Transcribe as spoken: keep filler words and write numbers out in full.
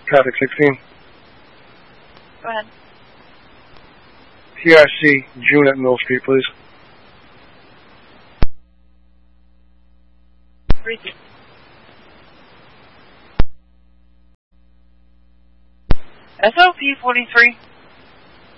Traffic sixteen. Go ahead. P R C, June at Mill Street, please. Repeat. S O P forty-three.